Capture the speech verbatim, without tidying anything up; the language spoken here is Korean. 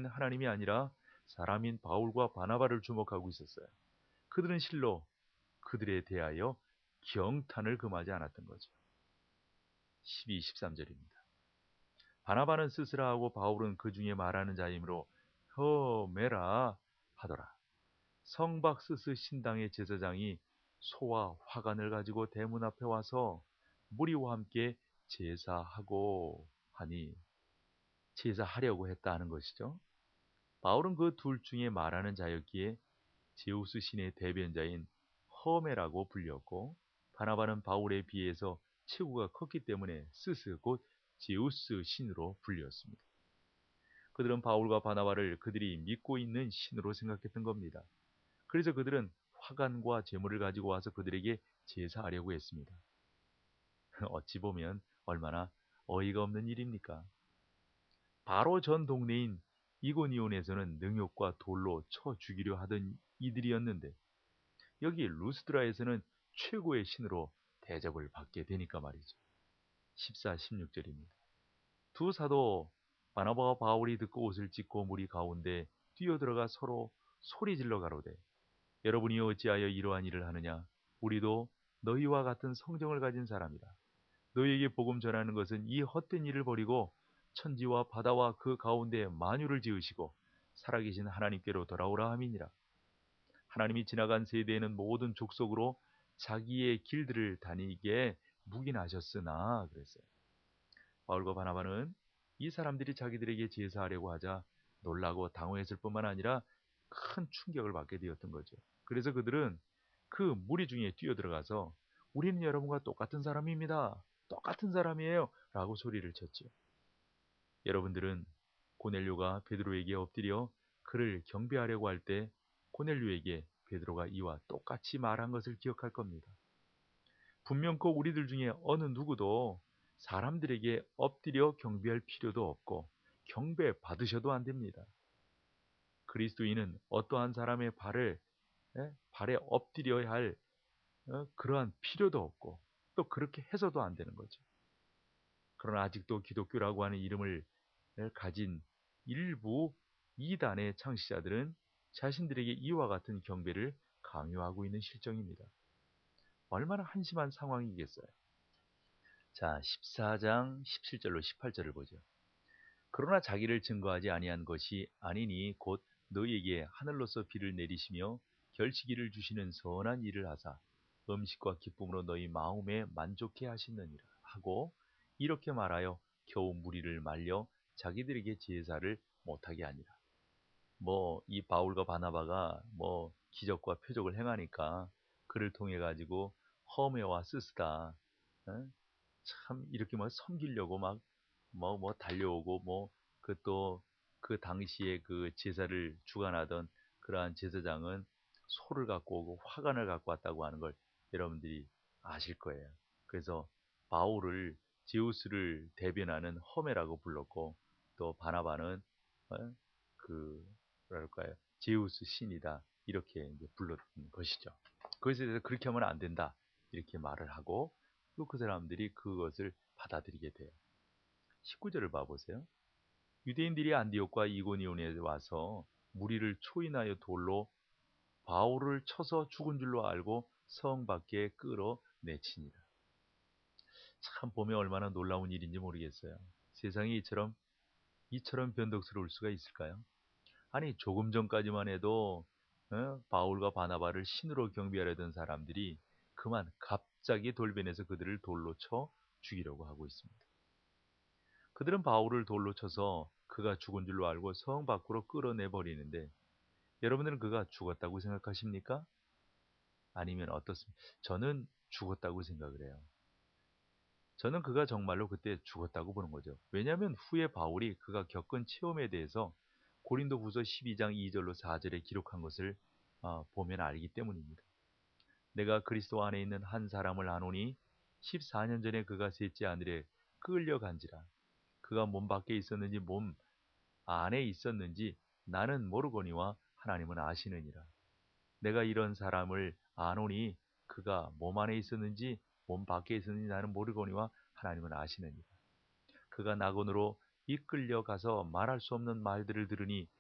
하나님이 아니라 사람인 바울과 바나바를 주목하고 있었어요. 그들은 실로 그들에 대하여 경탄을 금하지 않았던 거죠. 십이, 십삼 절입니다. 바나바는 스스라 하고 바울은 그 중에 말하는 자이므로 허메라 하더라. 성박스스 신당의 제사장이 소와 화관을 가지고 대문 앞에 와서 무리와 함께 제사하고 하니, 제사하려고 했다는 것이죠. 바울은 그 둘 중에 말하는 자였기에 제우스 신의 대변자인 허메라고 불렸고, 바나바는 바울에 비해서 체구가 컸기 때문에 스스 곧 제우스 신으로 불렸습니다. 그들은 바울과 바나바를 그들이 믿고 있는 신으로 생각했던 겁니다. 그래서 그들은 화관과 제물을 가지고 와서 그들에게 제사하려고 했습니다. 어찌 보면 얼마나 어이가 없는 일입니까? 바로 전 동네인 이고니온에서는 능욕과 돌로 쳐 죽이려 하던 이들이었는데, 여기 루스드라에서는 최고의 신으로 대접을 받게 되니까 말이죠. 십사, 십육 절입니다. 두 사도 바나바와 바울이 듣고 옷을 찢고 무리 가운데 뛰어들어가 서로 소리질러 가로되, 여러분이 어찌하여 이러한 일을 하느냐? 우리도 너희와 같은 성정을 가진 사람이라. 너희에게 복음 전하는 것은 이 헛된 일을 버리고 천지와 바다와 그 가운데 만유를 지으시고 살아계신 하나님께로 돌아오라 함이니라. 하나님이 지나간 세대에는 모든 족속으로 자기의 길들을 다니게 묵인하셨으나, 그랬어요. 바울과 바나바는 이 사람들이 자기들에게 제사하려고 하자 놀라고 당황했을 뿐만 아니라 큰 충격을 받게 되었던 거죠. 그래서 그들은 그 무리 중에 뛰어들어가서 우리는 여러분과 똑같은 사람입니다. 똑같은 사람이에요. 라고 소리를 쳤죠. 여러분들은 고넬료가 베드로에게 엎드려 그를 경배하려고 할 때 고넬료에게 베드로가 이와 똑같이 말한 것을 기억할 겁니다. 분명코 우리들 중에 어느 누구도 사람들에게 엎드려 경배할 필요도 없고 경배 받으셔도 안 됩니다. 그리스도인은 어떠한 사람의 발을 예? 발에 엎드려야 할 어? 그러한 필요도 없고 또 그렇게 해서도 안 되는 거죠. 그러나 아직도 기독교라고 하는 이름을 가진 일부 이단의 창시자들은 자신들에게 이와 같은 경배를 강요하고 있는 실정입니다. 얼마나 한심한 상황이겠어요. 자, 십사 장 십칠 절로 십팔 절을 보죠. 그러나 자기를 증거하지 아니한 것이 아니니 곧 너희에게 하늘로서 비를 내리시며 결식이를 주시는 선한 일을 하사 음식과 기쁨으로 너희 마음에 만족해 하시느니라 하고, 이렇게 말하여 겨우 무리를 말려 자기들에게 제사를 못하게 하니라. 뭐 이 바울과 바나바가 뭐 기적과 표적을 행하니까 그를 통해 가지고 허메와 스스다, 어? 참 이렇게 뭐 섬기려고 막 뭐 뭐 달려오고, 뭐 그 또 그 당시에 그 제사를 주관하던 그러한 제사장은 소를 갖고 오고 화관을 갖고 왔다고 하는 걸 여러분들이 아실 거예요. 그래서 바울을 제우스를 대변하는 허메라고 불렀고, 또 바나바는 어? 그 뭐랄까요, 제우스 신이다 이렇게 이제 불렀던 것이죠. 그것에 대해서 그렇게 하면 안 된다 이렇게 말을 하고, 또 그 사람들이 그것을 받아들이게 돼요. 십구 절을 봐보세요. 유대인들이 안디옥과 이고니온에 와서 무리를 초인하여 돌로 바울을 쳐서 죽은 줄로 알고 성 밖에 끌어내치니라. 참 보면 얼마나 놀라운 일인지 모르겠어요. 세상이 이처럼 이처럼 변덕스러울 수가 있을까요? 아니 조금 전까지만 해도 어? 바울과 바나바를 신으로 경배하려던 사람들이 그만 갑자기 돌변해서 그들을 돌로 쳐 죽이려고 하고 있습니다. 그들은 바울을 돌로 쳐서 그가 죽은 줄로 알고 성 밖으로 끌어내버리는데, 여러분들은 그가 죽었다고 생각하십니까? 아니면 어떻습니까? 저는 죽었다고 생각을 해요. 저는 그가 정말로 그때 죽었다고 보는 거죠. 왜냐하면 후에 바울이 그가 겪은 체험에 대해서 고린도후서 십이 장 이 절로 사 절에 기록한 것을 어, 보면 알기 때문입니다. 내가 그리스도 안에 있는 한 사람을 아노니 십사 년 전에 그가 셋째 아들에 끌려간지라. 그가 몸 밖에 있었는지 몸 안에 있었는지 나는 모르거니와 하나님은 아시느니라. 내가 이런 사람을 아노니 그가 몸 안에 있었는지 몸 밖에 있었는지 나는 모르거니와 하나님은 아시느니라. 그가 낙원으로 이끌려 가서 말할 수 없는 말들을 들으니